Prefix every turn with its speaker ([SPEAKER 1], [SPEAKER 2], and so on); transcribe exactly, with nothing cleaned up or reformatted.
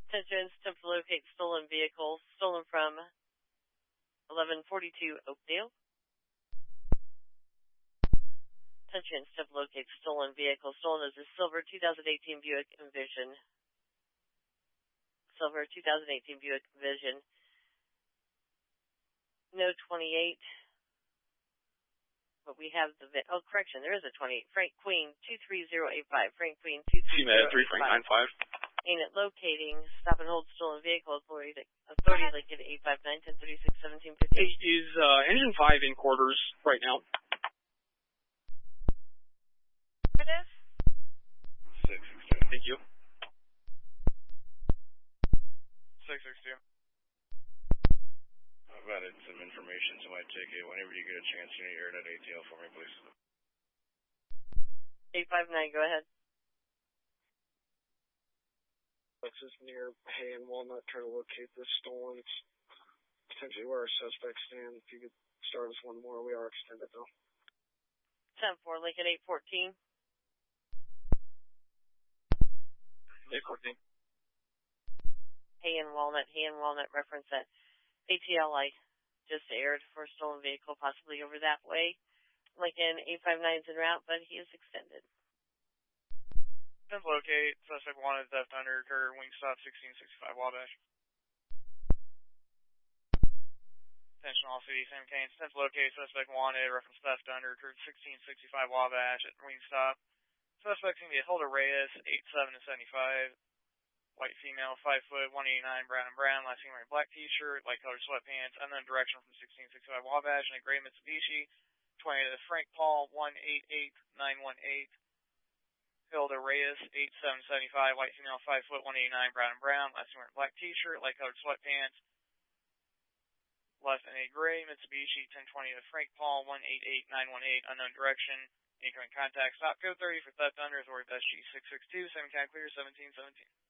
[SPEAKER 1] Attention, attempt to locate stolen vehicle, stolen from eleven forty-two Oakdale. Attention, attempt to locate stolen vehicle, stolen is a silver two thousand eighteen Buick Envision. Silver two thousand eighteen Buick Envision. No twenty-eight. But we have the, oh, correction, there is a twenty-eight. Frank Queen, two three zero eight five. Frank Queen, two three zero eight five.
[SPEAKER 2] three Frank nine five.
[SPEAKER 1] Ain't it locating, stop and hold stolen vehicle, authority, authority Lincoln eight five nine, ten thirty-six, seventeen fifty.
[SPEAKER 2] Is uh, engine five in quarters right now?
[SPEAKER 1] It is?
[SPEAKER 2] six six two. Thank you.
[SPEAKER 3] six six two.
[SPEAKER 4] I've added some information to my ticket. Whenever you get a chance, you need to air that A T L for me, please.
[SPEAKER 1] eight five nine, go ahead.
[SPEAKER 5] This is near Hay and Walnut. Try to locate this stolen. It's potentially where our suspects stand. If you could start us one more, we are extended though.
[SPEAKER 1] ten four, Lincoln eight fourteen.
[SPEAKER 3] eight fourteen.
[SPEAKER 1] Hay and Walnut, Hay and Walnut reference that A T L I just aired for a stolen vehicle, possibly over that way. Lincoln eight five nine is en route, but he is extended.
[SPEAKER 3] Attempt to locate, suspect wanted, theft under, occur, Wingstop sixteen sixty-five Wabash. Attention all city, Sam Kane. Attempt to locate, suspect wanted, reference theft under, occurred sixteen sixty-five Wabash at Wingstop. Suspect can be Hilda Reyes, eight seven to seventy-five. White female, five foot, one eighty-nine, brown and brown, last seen wearing black t-shirt, light colored sweatpants, unknown direction from sixteen sixty-five Wabash, and a gray Mitsubishi. twenty to Frank Paul, one eight eight nine one eight. Hilda Reyes, eight seven seventy-five, white female, five foot, one eighty-nine, brown and brown, last seen wearing black t-shirt, light colored sweatpants, left in a gray Mitsubishi. ten twenty to Frank Paul, one eight eight nine one eight, unknown direction, incoming contact, stop code thirty for theft under, authority S G six six two, seven can clear, seventeen seventeen.